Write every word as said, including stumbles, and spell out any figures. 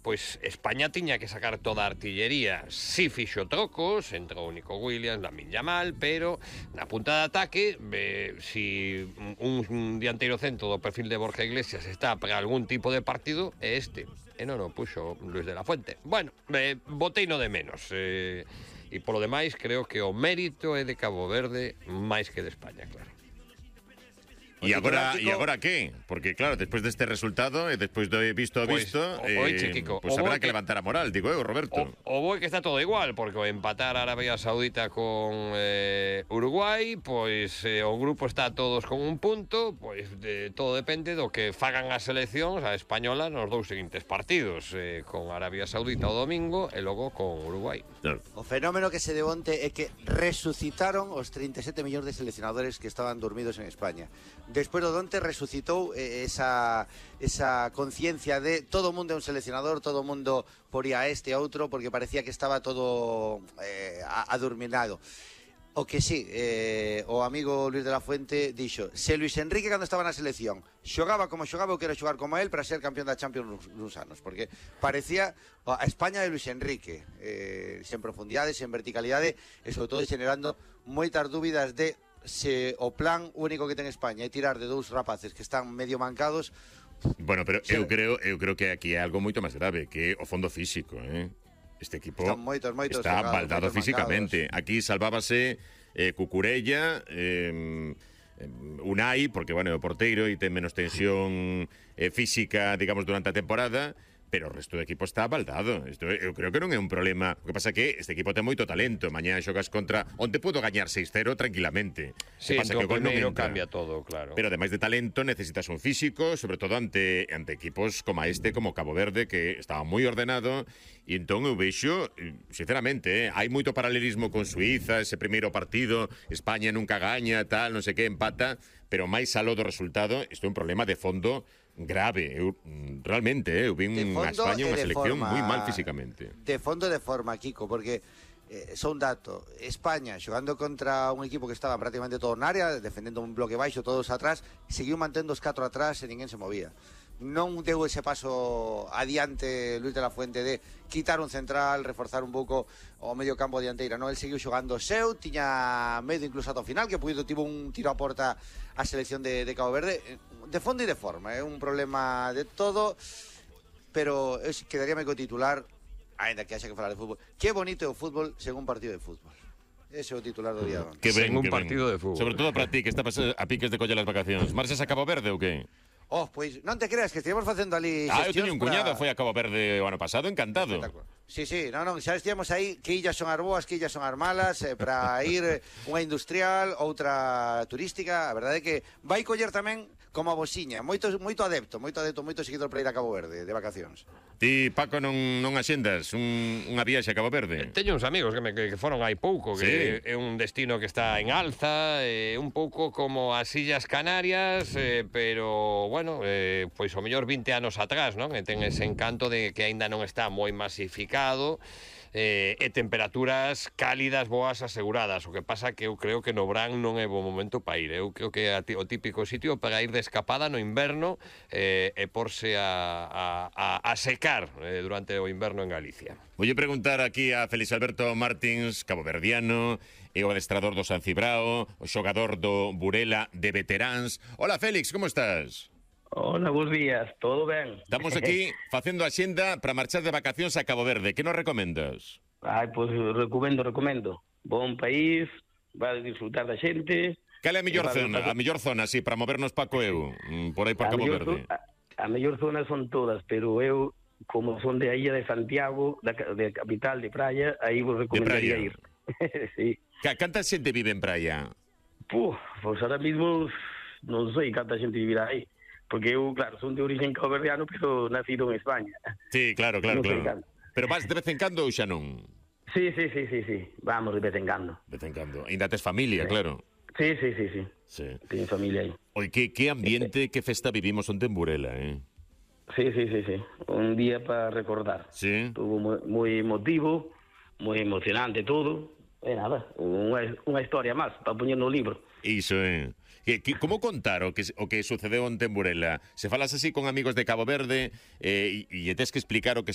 pois España tiña que sacar toda a artillería. Si fixo trocos, entrou Nico Williams, Lamine Yamal, pero na punta de ataque, eh, si un, un dianteiro centro do perfil de Borja Iglesias está para algún tipo de partido, é este. E non o puxo Luis de la Fuente. Bueno, eh, botei no de menos. Eh, e polo demais, creo que o mérito é de Cabo Verde máis que de España, claro. E agora, e agora que? Porque claro, despois deste resultado e despois do visto a Pois, visto, o- oiche, eh, Kiko, pues o habrá bo que que- levantar a moral, digo eu, Roberto. O, o bo é que está todo igual, porque o empatar Arabia Saudita con eh, Uruguai, pois eh, o grupo está todos con un punto, pois de, todo depende do que fagan as seleccións a española nos dous seguintes partidos, eh, con Arabia Saudita o domingo e logo con Uruguai. Claro. O fenómeno que se deu onte é que resucitaron os trinta e sete millóns de seleccionadores que estaban dormidos en España. Despois do onte resucitou eh, esa, esa conciencia de todo o mundo é un seleccionador, todo o mundo poría a este a outro, porque parecía que estaba todo eh, adorminado. O que sí, eh, o amigo Luis de la Fuente dixo: se Luis Enrique cando estaba na selección xogaba como xogaba, eu quero xogar como él para ser campeón da Champions nuns anos, porque parecía a España de Luis Enrique, eh, sen profundidade, sen verticalidade e sobre todo generando moitas dúbidas de se o plan único que ten España é tirar de dous rapaces que están medio mancados. Bueno, pero eu creo, eu creo que aquí é algo moito máis grave, que é o fondo físico, eh? Este equipo Están moitos, moitos está tocados, baldado moitos físicamente. mancados. Aquí salvábase eh, Cucurella, eh, Unai, porque, bueno, é o porteiro e ten menos tensión eh, física, digamos, durante a temporada, pero o resto do equipo está baldado. Isto eu creo que non é un problema. O que pasa é que este equipo ten moito talento. Mañá xogas contra onde puedo gañar seis cero tranquilamente. Sí, que pasa entón que o gol non primeiro entra. cambia todo, claro. Pero ademais de talento necesitas un físico, sobre todo ante ante equipos como este, como Cabo Verde, que estaba moi ordenado. E entón eu vexo, sinceramente, eh, hai moito paralelismo con Suiza, ese primeiro partido, España nunca gaña, tal, non sei que, empata, pero máis aló do resultado, isto é un problema de fondo grave. Eu, realmente, eh, eu vin a España unha selección moi mal físicamente. De fondo e de forma, Kiko, porque eh, son un dato. España, xogando contra un equipo que estaba prácticamente todo na área, defendendo un bloque baixo, todos atrás, seguiu mantendo os catro atrás e ninguén se movía. Non deu ese paso adiante Luis de la Fuente de quitar un central, reforzar un pouco o medio campo dianteira, non? El seguiu xogando seu, tiña medo incluso ata o final, que puido tivo un tiro a porta a selección de, de Cabo Verde, de fondo e de forma, é un problema de todo, pero eu quedaríame co titular, ainda que haxa que falar de fútbol, que bonito é o fútbol sen un partido de fútbol. Ese é o titular do día. Que ben, Sen un que ben. partido de fútbol. Sobre todo para ti, que estás a piques de coller as vacacións. Marxas a Cabo Verde ou que? Oh, pois non te creas que estivemos facendo ali Ah, eu xestións teño un para- cuñado, foi a Cabo Verde o ano pasado, encantado. Sí, sí, non, non, xa estivemos aí, que illas son as boas, que illas son as malas, eh, para ir eh, unha industrial, outra turística. A verdade é que vai coller tamén como a Bosiña, moito, moito adepto, moito adepto, moito seguidor para ir a Cabo Verde de vacacións. Ti, Paco, non, non axendas un, unha viaxe a Cabo Verde? Teño uns amigos que, me, que foron hai pouco, que Sí. é un destino que está en alza, eh, un pouco como as Illas Canarias, eh, pero, bueno, eh, pois o mellor vinte anos atrás, non? E ten ese encanto de que aínda non está moi masificado, eh, e temperaturas cálidas, boas, aseguradas. O que pasa que eu creo que no Bran non é bo momento para ir. Eu creo que é o típico sitio para ir de escapada no inverno eh, e porse a, a, a, a secar eh, durante o inverno en Galicia. Voulle preguntar aquí a Félix Alberto Martins, caboverdiano, e o adestrador do San Cibrao, o xogador do Burela de veteráns. Hola, Félix, como estás? Hola, bons días, todo ben? Estamos aquí facendo a xenda para marchar de vacacións a Cabo Verde. Que nos recomendas? Ai, pois recomendo, recomendo. Bon país, vai disfrutar da xente. Cal é a mellor Vale, zona? vale. A mellor zona, sí, para movernos Paco e eu, mm, por aí por A Cabo mellor Verde. zo- A, a mellor zona son todas, pero eu, como son de Illa de Santiago, da, ca- de capital de praia, aí vos recomendaría praia. ir. Sí. Ca- Canta xente vive en praia? Puf, pois ahora mismo non sei canta xente vivirá aí. Porque eu, claro, son de origen caboverdiano, pero nacido en España. Sí, claro, claro, Non sei claro. canto. Pero vas de vez en cando ou xa non? Sí, sí, sí, sí, sí. Vamos de vez en cando. De vez en cando. Ainda tes familia, claro. Sí, sí, sí, sí. Sí. Teño familia aí. Oi, que, que ambiente, que festa vivimos onte en Burela, eh? Sí, sí, sí, sí. Un día para recordar. Sí. Estuvo moi, moi emotivo, moi emocionante todo. E nada, unha, unha historia máis para poñer no libro. Iso, eh? Que, que, como contar o que, o que sucedeu onte en Burela? Se falas así con amigos de Cabo Verde eh, e, e tes que explicar o que